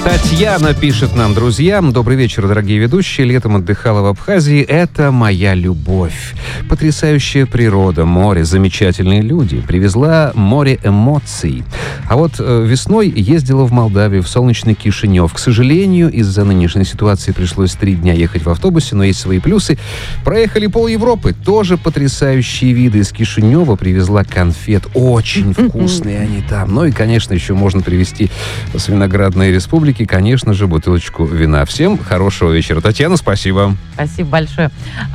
Татьяна пишет нам, друзья. Добрый вечер, дорогие ведущие. Летом отдыхала в Абхазии. Это моя любовь. Потрясающая природа, море, замечательные люди. Привезла море эмоций. А вот весной ездила в Молдавию, в солнечный Кишинев. К сожалению, из-за нынешней ситуации пришлось 3 дня ехать в автобусе, но есть свои плюсы. Проехали пол-Европы. Тоже потрясающие виды. Из Кишинева привезла конфет. Очень вкусные они там. Ну и, конечно, еще можно привезти с Виноградной Республики, конечно же, бутылочку вина. Всем хорошего вечера. Татьяна, спасибо. Спасибо большое.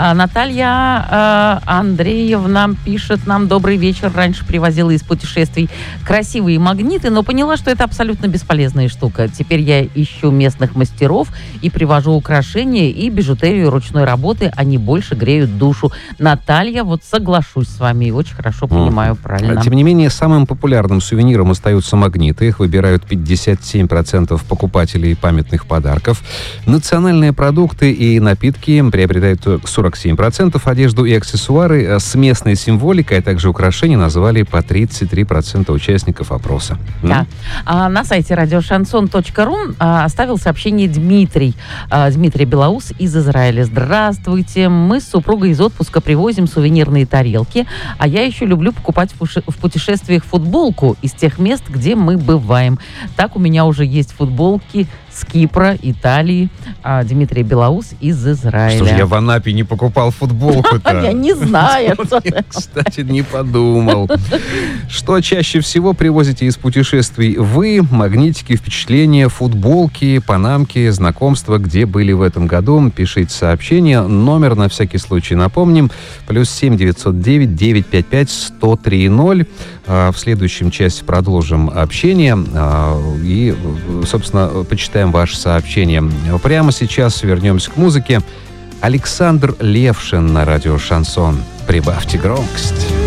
Наталья Андреевна пишет нам: добрый вечер. Раньше привозила из путешествий красивые магниты, но поняла, что это абсолютно бесполезная штука. Теперь я ищу местных мастеров и привожу украшения и бижутерию ручной работы. Они больше греют душу. Наталья, вот соглашусь с вами и очень хорошо понимаю, правильно. Тем не менее, самым популярным сувениром остаются магниты. Их выбирают 57% покупателей памятных подарков. Национальные продукты и напитки приобретают 47%, одежду и аксессуары с местной символикой, а также украшения назвали по 33% участников опроса. Да. На сайте радиошансон.ру оставил сообщение Дмитрий Белоус из Израиля. Здравствуйте. Мы с супругой из отпуска привозим сувенирные тарелки, а я еще люблю покупать в путешествиях футболку из тех мест, где мы бываем. Так у меня уже есть футболки с Кипра, Италии. Дмитрий Белоус из Израиля. Что ж я в Анапе не покупал футболку-то? Я не знаю. Кстати, не подумал. Что чаще всего привозите из путешествий вы? Магнитики, впечатления, футболки, панамки, знакомства, где были в этом году? Пишите сообщение. Номер на всякий случай напомним. +7 909 955 1030. В следующем части продолжим общение и, собственно, почитаем ваши сообщения. Прямо сейчас вернемся к музыке. Александр Левшин на радио «Шансон». Прибавьте громкость.